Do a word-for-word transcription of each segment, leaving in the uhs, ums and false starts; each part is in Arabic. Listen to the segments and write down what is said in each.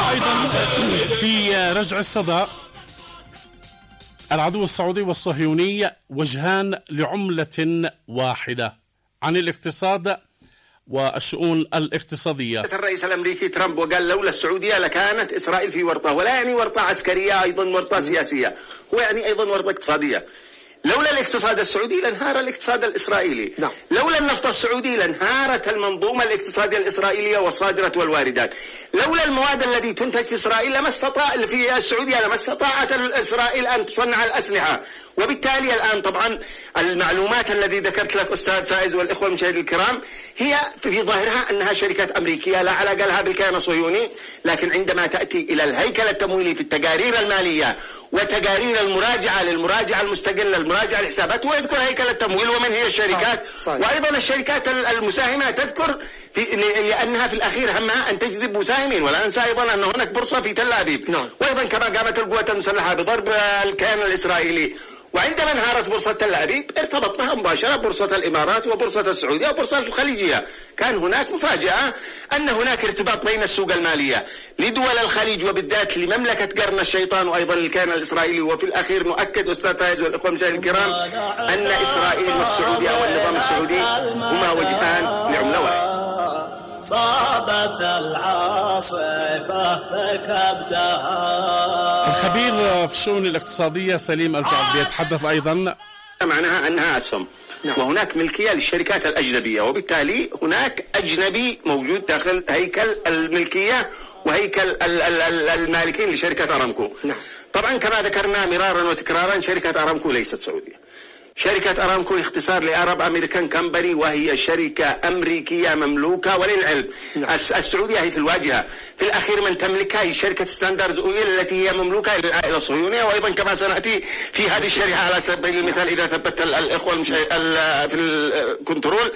وأيضا في رجع الصدى العدو السعودي والصهيوني وجهان لعملة واحدة عن الاقتصاد والشؤون الاقتصادية. الرئيس الأمريكي ترامب وقال لولا السعودية لكانت إسرائيل في ورطة، ولا يعني ورطة عسكرية، أيضا ورطة سياسية، هو يعني أيضا ورطة اقتصادية. لولا الاقتصاد السعودي لانهار الاقتصاد الإسرائيلي. نعم. لولا النفط السعودي لانهارت المنظومة الاقتصادية الإسرائيلية والصادرة والواردات. لولا المواد التي تنتج في إسرائيل لما استطاع في السعودية لما استطاعت إسرائيل أن تصنع الأسلحة. وبالتالي الآن طبعا المعلومات التي ذكرت لك أستاذ فائز والإخوة المشاهدين الكرام هي في ظاهرها أنها شركات أمريكية لا علاقة لها بالكيان الصهيوني، لكن عندما تأتي إلى الهيكل التمويلي في التقارير المالية وتقارير المراجعة للمراجعة المستقلة المراجعة الحسابات ويذكر هيكل التمويل ومن هي الشركات. صحيح. وأيضا الشركات المساهمة تذكر في لأنها في الأخير همها أن تجذب مساهمين. ولا ننسى أيضا أن هناك بورصة في تل أبيب. نعم. وأيضا كما قامت القوات المسلحة بضرب الكيان الإسرائيلي. وعندما انهارت بورصة تل أبيب ارتبط بها مباشرة بورصة الإمارات وبورصة السعودية وبورصة الخليجية. كان هناك مفاجأة أن هناك ارتباط بين السوق المالية لدول الخليج وبالذات لمملكة قرن الشيطان وأيضا الكيان الإسرائيلي. وفي الأخير نؤكد أستاذ فايز والإخوة المشاهدين الكرام أن إسرائيل والسعودية والنظام السعودي هما وجهان لعملة واحدة. صابت العاصفة فكبدها. الخبير في الشؤون الاقتصادية سليم الجعد يتحدث أيضا معناها أنها أسهم. نعم. وهناك ملكية للشركات الأجنبية وبالتالي هناك أجنبي موجود داخل هيكل الملكية وهيكل المالكين لشركة أرامكو. نعم. طبعا كما ذكرنا مرارا وتكرارا شركة أرامكو ليست سعودية. شركة أرامكو اختصار لأرب أمريكان كامباني وهي شركة أمريكية مملوكة. وللعلم نعم. السعودية هي في الواجهة في الأخير من تملكها هي شركة ستاندرز أويل التي هي مملوكة للعائلة الصهيونية. وأيضا كما سنأتي في هذه الشريحة على سبيل المثال إذا ثبت الإخوة المشا... في الكنترول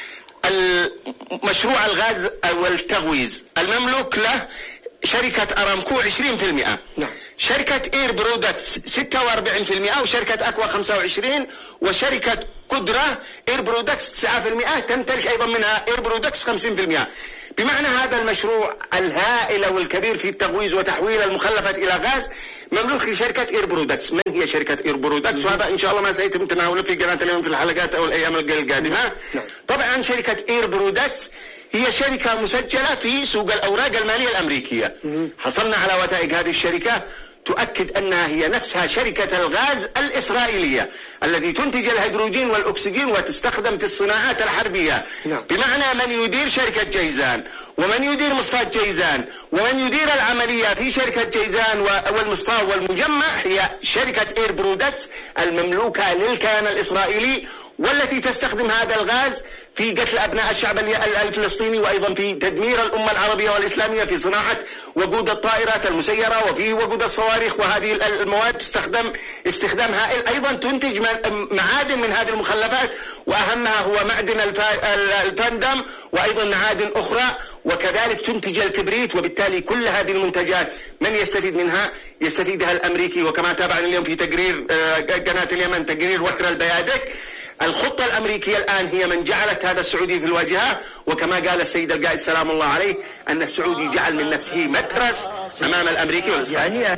المشروع الغاز والتغويز المملوك له شركة أرامكو عشرين بالمئة. نعم. شركة إير برودكتس ستة وأربعين بالمئة وشركة أكوا خمسة وعشرين وشركة قدرة إير برودكتس تسعة بالمئة تمتلك أيضا منها إير برودكتس خمسين بالمئة. بمعنى هذا المشروع الهائل والكبير في التغويز وتحويل المخلفات إلى غاز مملوك لشركة إير برودكتس. من هي شركة إير برودكتس؟ وهذا إن شاء الله ما سيتم تناوله في قناة اليوم في الحلقات أو الأيام القادمة. طبعا شركة إير برودكتس هي شركة مسجلة في سوق الأوراق المالية الأمريكية. حصلنا على وثائق هذه الشركة تؤكد أنها هي نفسها شركة الغاز الإسرائيلية التي تنتج الهيدروجين والأكسجين وتستخدم في الصناعات الحربية. نعم. بمعنى من يدير شركة جيزان ومن يدير مصفاة جيزان ومن يدير العملية في شركة جيزان والمصفاة والمجمع هي شركة إير برودكتس المملوكة للكيان الإسرائيلي والتي تستخدم هذا الغاز في قتل أبناء الشعب الفلسطيني وأيضا في تدمير الأمة العربية والإسلامية في صناعة وقود الطائرات المسيرة وفي وقود الصواريخ. وهذه المواد تستخدم استخدام هائل. أيضا تنتج معادن من هذه المخلفات وأهمها هو معدن الفندم وأيضا معادن أخرى وكذلك تنتج الكبريت. وبالتالي كل هذه المنتجات من يستفيد منها؟ يستفيدها الأمريكي. وكما تابعنا اليوم في تقرير قناة اليمن تقرير وكر البيادق الخطة الأمريكية الآن هي من جعلت هذا السعودي في الواجهة. وكما قال السيد القائد سلام الله عليه أن السعودي جعل من نفسه مترس أمام الأمريكي والإسرائيلي. يعني